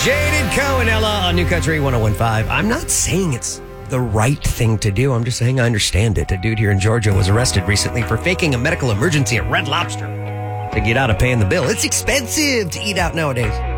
Jaded Cohenella on New Country 101.5. I'm not saying it's the right thing to do. I'm just saying I understand it. A dude here in Georgia was arrested recently for faking a medical emergency at Red Lobster to get out of paying the bill. It's expensive to eat out nowadays.